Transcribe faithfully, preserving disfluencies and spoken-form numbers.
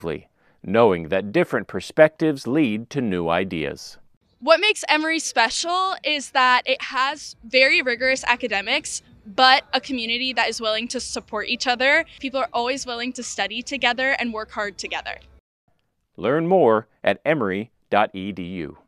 knowing that different perspectives lead to new ideas. What makes Emory special is that it has very rigorous academics, but a community that is willing to support each other. People are always willing to study together and work hard together. Learn more at emory dot e d u.